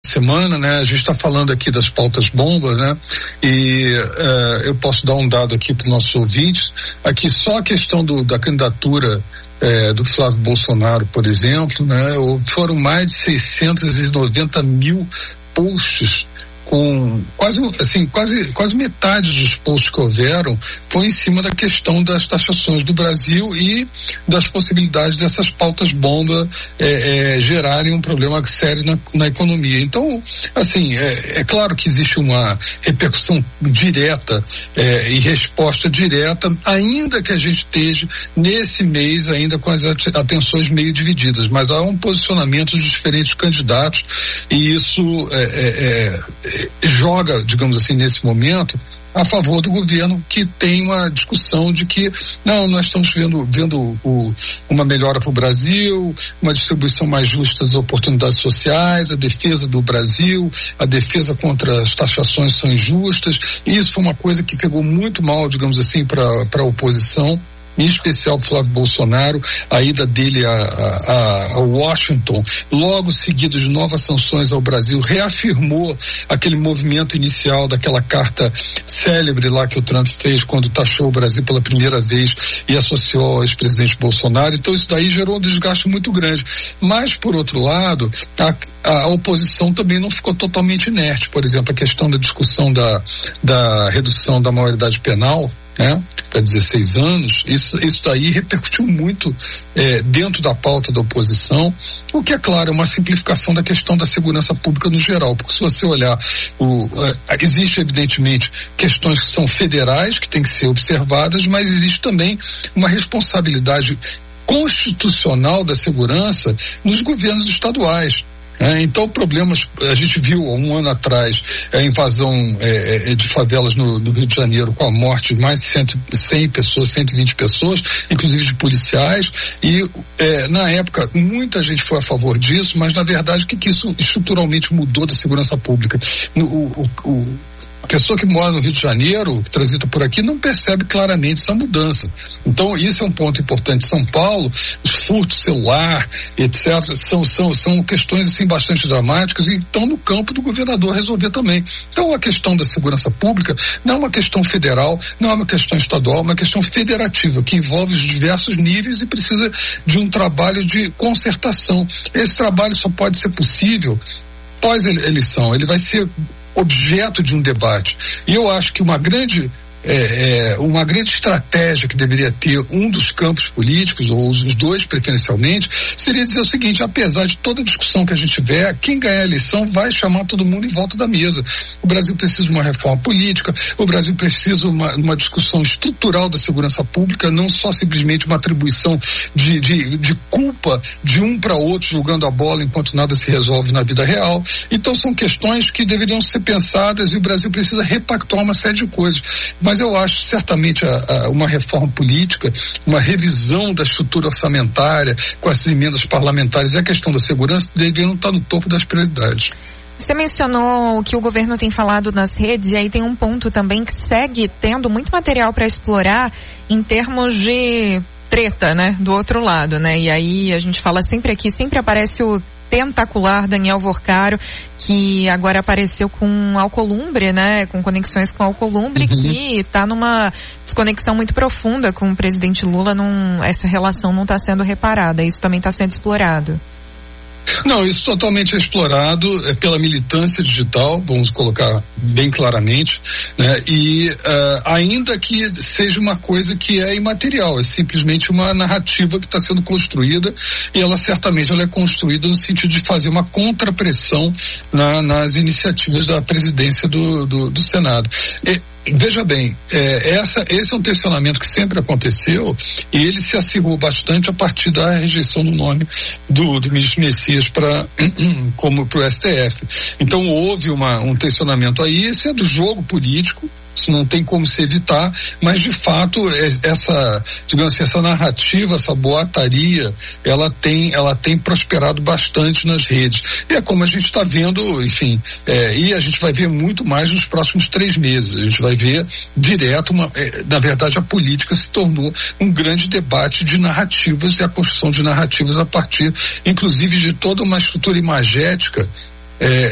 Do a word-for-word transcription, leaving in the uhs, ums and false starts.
semana, né? A gente está falando aqui das pautas bombas, né? E uh, eu posso dar um dado aqui para os nossos ouvintes. Aqui só a questão do, da candidatura é, do Flávio Bolsonaro, por exemplo, né? Foram mais de seiscentos e noventa mil posts, com quase, assim, quase, quase metade dos posts que houveram foi em cima da questão das taxações do Brasil e das possibilidades dessas pautas bomba é, é, gerarem um problema sério na, na economia. Então, assim, é, é claro que existe uma repercussão direta é, e resposta direta, ainda que a gente esteja nesse mês ainda com as atenções meio divididas, mas há um posicionamento de diferentes candidatos e isso é, é, é joga, digamos assim, nesse momento, a favor do governo, que tem uma discussão de que, não, nós estamos vendo, vendo o, uma melhora para o Brasil, uma distribuição mais justa das oportunidades sociais, a defesa do Brasil, a defesa contra as taxações são injustas. Isso foi uma coisa que pegou muito mal, digamos assim, para para a oposição, em especial Flávio Bolsonaro, a ida dele a, a, a Washington, logo seguido de novas sanções ao Brasil, reafirmou aquele movimento inicial daquela carta célebre lá que o Trump fez quando taxou o Brasil pela primeira vez e associou ao ex-presidente Bolsonaro. Então isso daí gerou um desgaste muito grande. Mas, por outro lado, a, a oposição também não ficou totalmente inerte. Por exemplo, a questão da discussão da, da redução da maioridade penal, né, para dezesseis anos, isso, isso daí repercutiu muito é, dentro da pauta da oposição, o que é claro, é uma simplificação da questão da segurança pública no geral, porque se você olhar, o, é, existe evidentemente questões que são federais, que têm que ser observadas, mas existe também uma responsabilidade constitucional da segurança nos governos estaduais. É, então, problemas, a gente viu há um ano atrás a invasão é, é, de favelas no, no Rio de Janeiro, com a morte de mais de cem pessoas, cento e vinte pessoas, inclusive de policiais, e é, na época muita gente foi a favor disso, mas na verdade o que, que isso estruturalmente mudou da segurança pública? O, o, o A pessoa que mora no Rio de Janeiro, que transita por aqui, não percebe claramente essa mudança. Então, isso é um ponto importante. São Paulo, os furtos celular, etcétera, são, são, são questões assim, bastante dramáticas e estão no campo do governador resolver também. Então, a questão da segurança pública não é uma questão federal, não é uma questão estadual, é uma questão federativa, que envolve os diversos níveis e precisa de um trabalho de concertação. Esse trabalho só pode ser possível pós-eleição. Ele vai ser objeto de um debate. E eu acho que uma grande É, é, uma grande estratégia que deveria ter um dos campos políticos, ou os dois preferencialmente, seria dizer o seguinte: apesar de toda a discussão que a gente tiver, quem ganhar a eleição vai chamar todo mundo em volta da mesa. O Brasil precisa de uma reforma política, o Brasil precisa de uma, uma discussão estrutural da segurança pública, não só simplesmente uma atribuição de, de, de culpa de um para outro, jogando a bola enquanto nada se resolve na vida real. Então são questões que deveriam ser pensadas e o Brasil precisa repactuar uma série de coisas. Mas eu acho certamente a, a, uma reforma política, uma revisão da estrutura orçamentária com essas emendas parlamentares e a questão da segurança deveriam estar no topo das prioridades. Você mencionou o que o governo tem falado nas redes, e aí tem um ponto também que segue tendo muito material para explorar em termos de treta, né, do outro lado, né? E aí a gente fala sempre aqui, sempre aparece o tentacular Daniel Vorcaro, que agora apareceu com Alcolumbre, né, com conexões com Alcolumbre, uhum. que está numa desconexão muito profunda com o presidente Lula, num, essa relação não está sendo reparada, isso também está sendo explorado. Não, isso totalmente é explorado é pela militância digital, vamos colocar bem claramente, né? E uh, ainda que seja uma coisa que é imaterial, é simplesmente uma narrativa que está sendo construída, e ela certamente ela é construída no sentido de fazer uma contrapressão na, nas iniciativas da presidência do, do, do Senado. E, veja bem, é, essa, esse é um tensionamento que sempre aconteceu, e ele se acirrou bastante a partir da rejeição do nome do, do ministro Messias para como para o S T F. Então houve uma, um tensionamento aí, esse é do jogo político, isso não tem como se evitar, mas de fato essa, digamos assim, essa narrativa, essa boataria, ela tem, ela tem prosperado bastante nas redes. E é como a gente está vendo, enfim, é, e a gente vai ver muito mais nos próximos três meses. A gente vai ver direto, uma, é, na verdade a política se tornou um grande debate de narrativas e a construção de narrativas a partir, inclusive, de toda uma estrutura imagética, é,